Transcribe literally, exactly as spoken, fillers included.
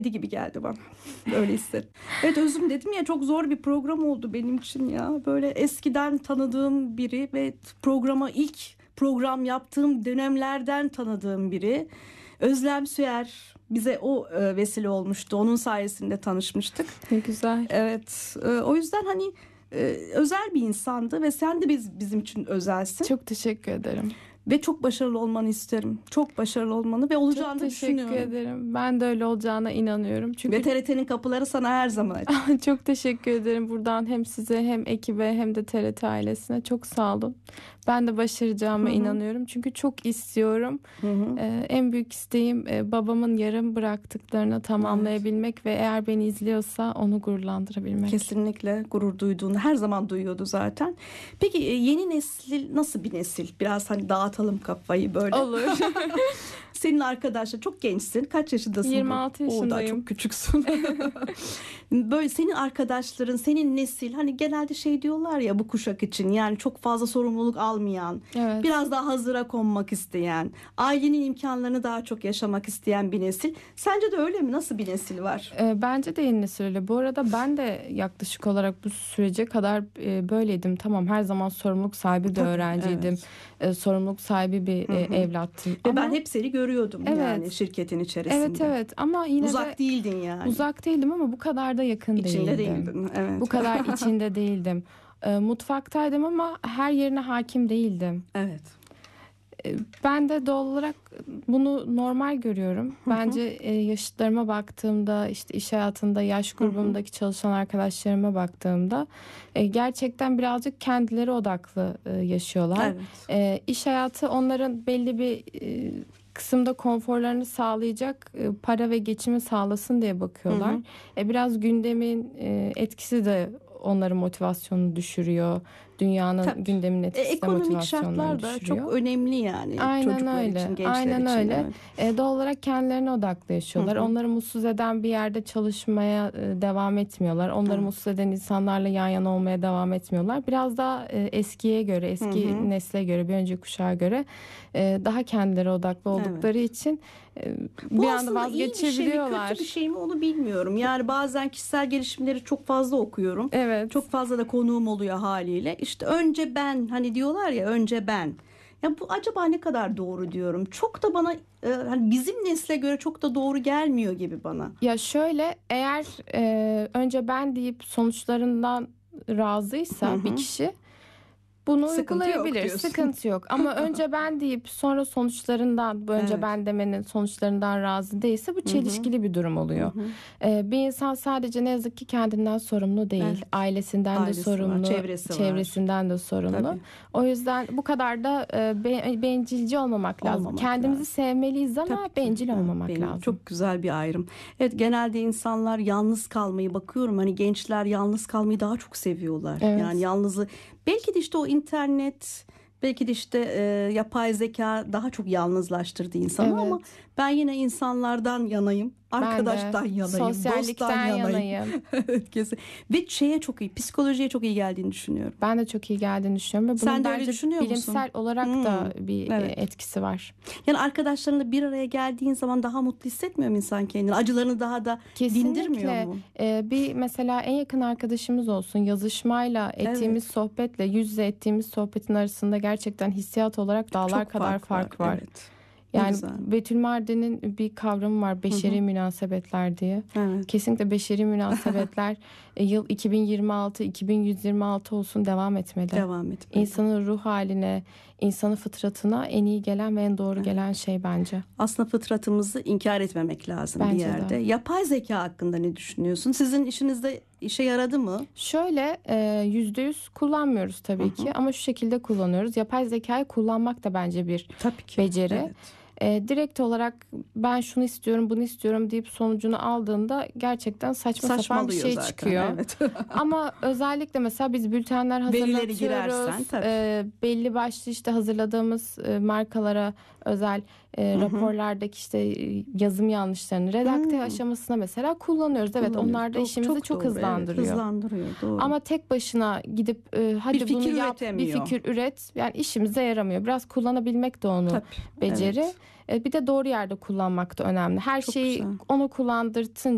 gibi geldi bana. Öyle hissettim. Evet, özüm dedim ya, çok zor bir program oldu benim için ya. Böyle eskiden tanıdığım biri ve programa ilk program yaptığım dönemlerden tanıdığım biri. Özlem Süer bize o e, vesile olmuştu. Onun sayesinde tanışmıştık. Ne güzel. Evet. E, o yüzden hani e, özel bir insandı ve sen de biz bizim için özelsin. Çok teşekkür ederim. Ve çok başarılı olmanı isterim. Çok başarılı olmanı ve olacağını da Çok teşekkür düşünüyorum. ederim. Ben de öyle olacağına inanıyorum. Çünkü Ve T R T'nin kapıları sana her zaman açık. çok teşekkür ederim buradan hem size hem ekibe hem de T R T ailesine. Çok sağ olun. Ben de başaracağıma Hı hı. inanıyorum. Çünkü çok istiyorum. Hı hı. Ee, en büyük isteğim e, babamın yarım bıraktıklarını tamamlayabilmek ve eğer beni izliyorsa onu gururlandırabilmek. Kesinlikle gurur duyduğunu her zaman duyuyordu zaten. Peki e, yeni nesil nasıl bir nesil? Biraz hani dağıtalım kafayı böyle. Olur. Senin arkadaşlar çok gençsin. Kaç yaşındasın? yirmi altı Oo, daha yaşındayım. çok küçüksün. Böyle senin arkadaşların, senin nesil hani genelde şey diyorlar ya bu kuşak için, yani çok fazla sorumluluk almayan, Evet. biraz daha hazıra konmak isteyen, ailenin imkanlarını daha çok yaşamak isteyen bir nesil. Sence de öyle mi? Nasıl bir nesil var? E, Bence de yeni nesil öyle. Bu arada ben de yaklaşık olarak bu sürece kadar e, böyleydim. Tamam, her zaman sorumluluk sahibi bir Tabii, öğrenciydim. E, sorumluluk sahibi bir e, evlattım. Ve Ama ben hep seni görüyordum Evet. yani şirketin içerisinde. evet evet ama yine Uzak de değildin yani. uzak değildim ama bu kadar da yakın İçinde değildim. değildin. Evet. Bu kadar içinde değildim. E, mutfaktaydım ama her yerine hakim değildim. Evet. E, Ben de doğal olarak bunu normal görüyorum. Bence e, yaşıtlarıma baktığımda, işte iş hayatında yaş grubumdaki çalışan arkadaşlarıma baktığımda e, gerçekten birazcık kendileri odaklı e, yaşıyorlar. Evet. E, İş hayatı onların belli bir e, kısımda konforlarını sağlayacak e, para ve geçimi sağlasın diye bakıyorlar. Hı hı. E, biraz gündemin e, etkisi de onların motivasyonunu düşürüyor. Dünyanın Tabii. gündemin E, etkisi de ekonomik motivasyonlarını şartlar da düşürüyor. çok önemli yani Aynen çocuklar öyle. için, gençler Aynen için. öyle. Evet. E, doğal olarak kendilerine odaklı yaşıyorlar. Hı hı. Onları mutsuz eden bir yerde çalışmaya e, devam etmiyorlar. Onları Evet. mutsuz eden insanlarla yan yana olmaya devam etmiyorlar. Biraz daha e, eskiye göre, eski Hı hı. nesle göre, bir önceki kuşağa göre e, daha kendileri odaklı oldukları için e, Bu bir anda aslında iyi bir şey mi, vazgeçebiliyorlar. kötü bir şey mi onu bilmiyorum. Yani bazen kişisel gelişimleri çok fazla okuyorum. Evet. Çok fazla da konuğum oluyor haliyle. İşte önce ben, hani diyorlar ya, önce ben. Ya bu acaba ne kadar doğru diyorum. Çok da bana e, hani bizim nesle göre çok da doğru gelmiyor gibi bana. Ya şöyle, eğer e, önce ben deyip sonuçlarından razıysa Hı hı. bir kişi bunu Sıkıntı yok uygulayabilir. diyorsun. Sıkıntı yok. Ama önce ben deyip sonra sonuçlarından, bu önce Evet. ben demenin sonuçlarından razı değilse bu çelişkili bir durum oluyor. Hı hı. Ee, bir insan sadece ne yazık ki kendinden sorumlu değil. Evet. Ailesinden Ailesi de var, sorumlu, çevresi var. çevresinden de sorumlu. Tabii. O yüzden bu kadar da e, be- bencilci olmamak lazım. Olmamak Kendimizi lazım. sevmeliyiz ama Tabii ki. bencil Ha, olmamak benim lazım. Çok güzel bir ayrım. Evet, genelde insanlar yalnız kalmayı, bakıyorum hani gençler yalnız kalmayı daha çok seviyorlar. Evet. Yani yalnızı, belki de işte o internet, belki de işte e, yapay zeka daha çok yalnızlaştırdı insanı, Evet. ama ben yine insanlardan yanayım. Arkadaştan yanayım, dosttan Sosyallikten yanayım. yanayım. Evet, kesin. Ve şeye çok iyi, psikolojiye çok iyi geldiğini düşünüyorum. Ben de çok iyi geldiğini düşünüyorum ve bunun Sen de öyle bence düşünüyor musun? bilimsel olarak Hmm, da bir evet. e, etkisi var. Yani arkadaşlarınla bir araya geldiğin zaman daha mutlu hissetmiyor mu insan kendini? Acılarını daha da dindirmiyor Kesinlikle. mu? Ee, bir mesela en yakın arkadaşımız olsun, yazışmayla ettiğimiz sohbetle yüz yüze ettiğimiz sohbetin arasında gerçekten hissiyat olarak dağlar Çok kadar fark var. Evet. Ne Yani güzel. Betül Mardin'in bir kavramı var, beşeri münasebetler diye. Evet. Kesinlikle beşeri münasebetler e, yıl iki bin yirmi altı iki bin yüz yirmi altı olsun devam etmeli. Devam etmeli. İnsanın ruh haline, insanın fıtratına en iyi gelen ve en doğru gelen şey bence. Aslında fıtratımızı inkar etmemek lazım Bence bir yerde. de. Yapay zeka hakkında ne düşünüyorsun? Sizin işinizde işe yaradı mı? Şöyle e, yüzde yüz kullanmıyoruz tabii ki ama şu şekilde kullanıyoruz. Yapay zekayı kullanmak da bence bir Tabii ki. beceri. Evet. E, direkt olarak ben şunu istiyorum, bunu istiyorum deyip sonucunu aldığında gerçekten saçma sapan bir Saçmalıyor şey zaten, çıkıyor. evet. Ama özellikle mesela biz bültenler Verileri hazırlatıyoruz. girersen, tabii. E, belli başlı işte hazırladığımız e, markalara özel e, raporlardaki işte e, yazım yanlışlarını redakte Hı. aşamasına mesela kullanıyoruz. Evet, Kullanıyoruz. onlar da Çok- işimizi çok, çok doğru, hızlandırıyor. Evet, hızlandırıyor, doğru. Ama tek başına gidip e, hadi Bir fikir bunu yap, bir üretemiyor. fikir üret. Yani işimize yaramıyor. Biraz kullanabilmek de onu Tabii, beceri. evet. E, bir de doğru yerde kullanmak da önemli. Her Çok şeyi güzel. onu kullandırtın